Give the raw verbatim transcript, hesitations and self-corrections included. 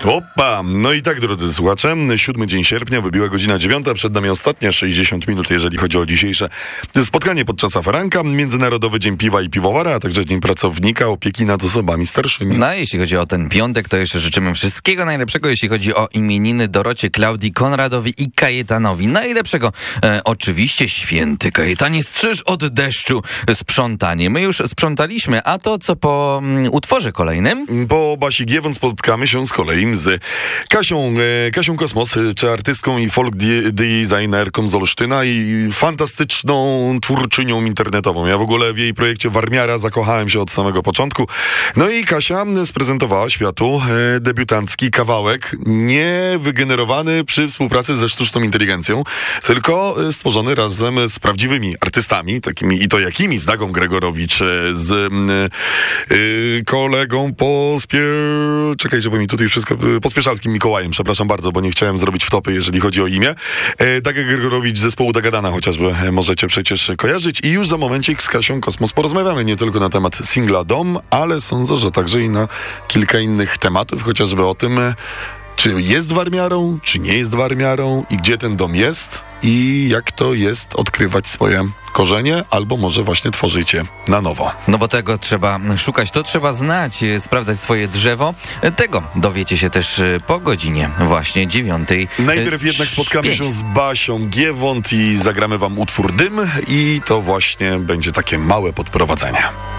Opa! No i tak, drodzy słuchacze, siódmy dzień sierpnia, wybiła godzina dziewiąta, przed nami ostatnie sześćdziesiąt minut, jeżeli chodzi o dzisiejsze spotkanie podczas aferanka, Międzynarodowy Dzień Piwa i Piwowara, a także Dzień Pracownika Opieki nad Osobami Starszymi. No, jeśli chodzi o ten piątek, to jeszcze życzymy wszystkiego najlepszego, jeśli chodzi o imieniny Dorocie, Klaudii, Konradowi i Kajetanowi. Najlepszego e, oczywiście święty Kajetanie, strzyż od deszczu sprzątanie. My już sprzątaliśmy, a to co po um, utworze kolejnym? Po Basi Giewon spotkamy się z kolei z Kasią, e, Kasią Kosmos, czy artystką i folk designerką z Olsztyna i fantastyczną twórczynią internetową. Ja w ogóle w jej projekcie Warmiara zakochałem się od samego początku. No i Kasia sprezentowała światu e, debiutancki kawałek, nie wygenerowany przy współpracy ze sztuczną inteligencją, tylko stworzony razem z prawdziwymi artystami, takimi i to jakimi, z Dagą Gregorowicz, z e, e, kolegą Pospie... Czekaj, żeby mi tutaj wszystko... Pospieszalskim Mikołajem, przepraszam bardzo, bo nie chciałem zrobić wtopy, jeżeli chodzi o imię. E, Daga Gregorowicz z zespołu Dagadana chociażby możecie przecież kojarzyć i już za momencik z Kasią Kosmos porozmawiamy nie tylko na temat singla Dom, ale sądzę, że także i na kilka innych tematów, chociażby o tym, czy jest warmiarą, czy nie jest warmiarą i gdzie ten dom jest i jak to jest odkrywać swoje korzenie, albo może właśnie tworzyć je na nowo. No bo tego trzeba szukać, to trzeba znać, sprawdzać swoje drzewo. Tego dowiecie się też po godzinie właśnie dziewiątej. Najpierw jednak spotkamy pięć. się z Basią Giewont i zagramy wam utwór Dym i to właśnie będzie takie małe podprowadzenie.